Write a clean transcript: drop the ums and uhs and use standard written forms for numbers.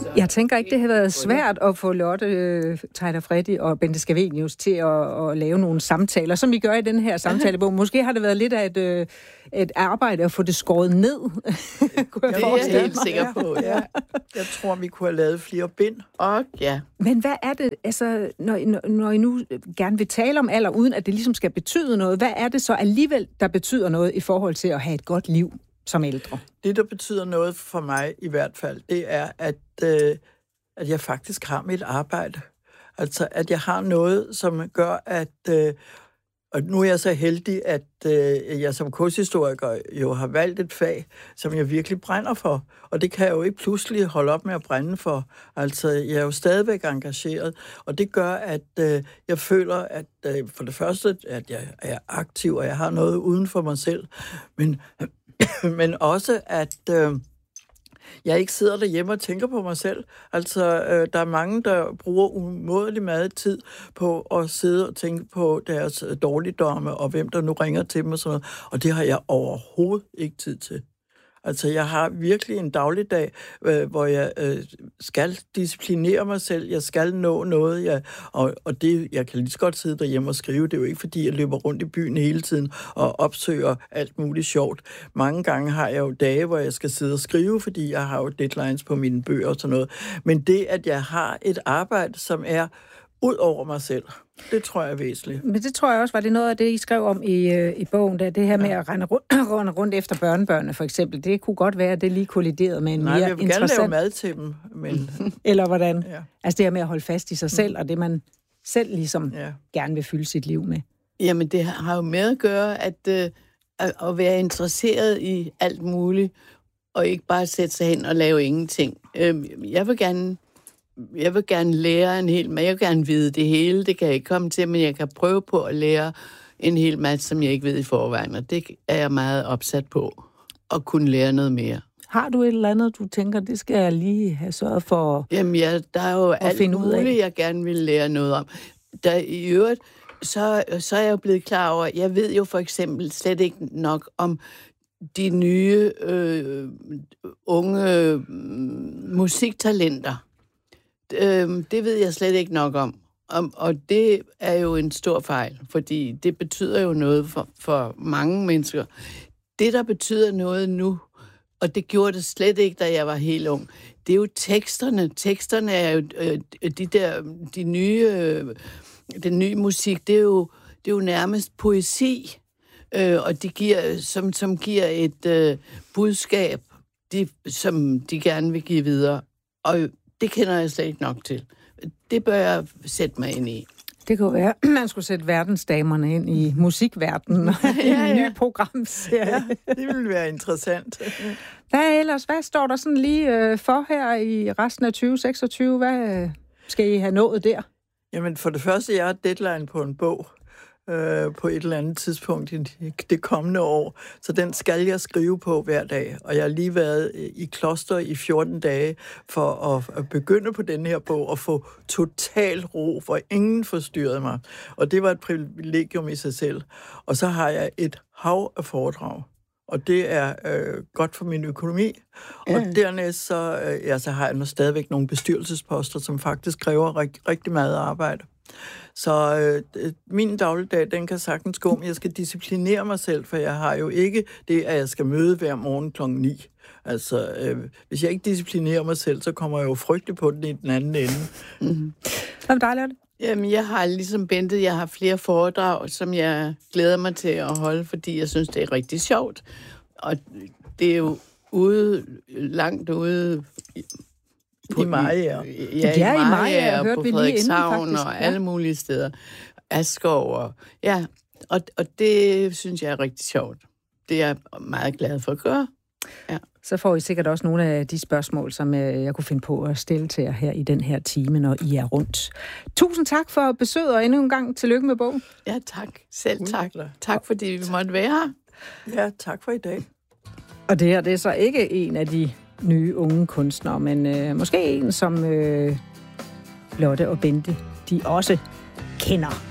Jeg tænker ikke, det har været svært at få Lotte Tejder Freddy og Bente Scavenius til at lave nogle samtaler, som vi gør i den her samtalebog. Måske har det været lidt af et arbejde at få det skåret ned. Det er jeg helt sikker på, ja. Jeg tror, vi kunne have lavet flere bind. Og ja. Men hvad er det, altså, når I nu gerne vil tale om alder, uden at det ligesom skal betyde noget, hvad er det så alligevel, der betyder noget i forhold til at have et godt liv som ældre? Det, der betyder noget for mig i hvert fald, det er, at jeg faktisk har mit arbejde. Altså, at jeg har noget, som gør, at... Og nu er jeg så heldig, at jeg som kunsthistoriker jo har valgt et fag, som jeg virkelig brænder for. Og det kan jeg jo ikke pludselig holde op med at brænde for. Altså, jeg er jo stadigvæk engageret, og det gør, at jeg føler, at for det første, at jeg er aktiv, og jeg har noget uden for mig selv, men også, at... jeg ikke sidder derhjemme og tænker på mig selv. Altså, der er mange, der bruger umådelig meget tid på at sidde og tænke på deres dårligdomme, og hvem der nu ringer til dem og sådan noget. Og det har jeg overhovedet ikke tid til. Altså, jeg har virkelig en dagligdag, hvor jeg skal disciplinere mig selv. Jeg skal nå noget. Og det, jeg kan lige så godt sidde derhjemme og skrive. Det er jo ikke, fordi jeg løber rundt i byen hele tiden og opsøger alt muligt sjovt. Mange gange har jeg jo dage, hvor jeg skal sidde og skrive, fordi jeg har jo deadlines på mine bøger og sådan noget. Men det, at jeg har et arbejde, som er ud over mig selv, det tror jeg er væsentligt. Men det tror jeg også, var det noget af det, I skrev om i bogen, der det her med at rende rundt efter børnebørnene, for eksempel. Det kunne godt være, at det lige kolliderede med en mere interessant... Nej, jeg vil gerne lave mad til dem, men... Eller hvordan? Ja. Altså det her med at holde fast i sig selv, og det man selv ligesom gerne vil fylde sit liv med. Jamen det har jo med at gøre, at være interesseret i alt muligt, og ikke bare sætte sig hen og lave ingenting. Jeg vil gerne lære en hel masse. Jeg vil gerne vide det hele. Det kan jeg ikke komme til, men jeg kan prøve på at lære en hel masse, som jeg ikke ved i forvejen. Og det er jeg meget opsat på. At kunne lære noget mere. Har du et eller andet, du tænker, det skal jeg lige have sørget for? Jamen ja, der er jo alt muligt, jeg gerne vil lære noget om. Der i øvrigt, så er jeg jo blevet klar over, jeg ved jo for eksempel slet ikke nok om de nye unge musiktalenter. Det ved jeg slet ikke nok om. Og det er jo en stor fejl, fordi det betyder jo noget for mange mennesker. Det, der betyder noget nu, og det gjorde det slet ikke, da jeg var helt ung, det er jo teksterne. Teksterne er jo den nye musik, det er jo nærmest poesi, og de giver, som giver et budskab, som de gerne vil give videre. Og det kender jeg slet ikke nok til. Det bør jeg sætte mig ind i. Det kunne være, at man skulle sætte verdensdamerne ind i musikverdenen i en ny programserie. Ja, det ville være interessant. Hvad står der sådan lige for her i resten af 2026? Hvad skal I have nået der? Jamen for det første, jeg har deadline på en bog på et eller andet tidspunkt i det kommende år. Så den skal jeg skrive på hver dag. Og jeg har lige været i kloster i 14 dage for at begynde på den her bog og få total ro, for ingen forstyrrede mig. Og det var et privilegium i sig selv. Og så har jeg et hav af foredrag. Og det er godt for min økonomi. Og dernæst så har jeg stadigvæk nogle bestyrelsesposter, som faktisk kræver rigtig meget arbejde. Så min dagligdag, den kan sagtens gå, men jeg skal disciplinere mig selv, for jeg har jo ikke det, at jeg skal møde hver morgen kl. 9. Altså, hvis jeg ikke disciplinerer mig selv, så kommer jeg jo frygtelig på den i den anden ende. Mm-hmm. Hvad med dig, Lotte? Jamen, jeg har ligesom Bente, jeg har flere foredrag, som jeg glæder mig til at holde, fordi jeg synes, det er rigtig sjovt. Og det er jo langt ude... I Mariager. Ja, i Mariager, på Frederikshavn og alle mulige steder. Askov og... Ja, og det synes jeg er rigtig sjovt. Det er jeg meget glad for at gøre. Ja. Så får I sikkert også nogle af de spørgsmål, som jeg kunne finde på at stille til jer her i den her time, når I er rundt. Tusind tak for besøget, og endnu en gang tillykke med bogen. Ja, tak. Selv tak. Tak, fordi vi måtte være her. Ja, tak for i dag. Og det her, det er så ikke en af de nye unge kunstnere, men måske en, som Lotte og Bente, de også kender.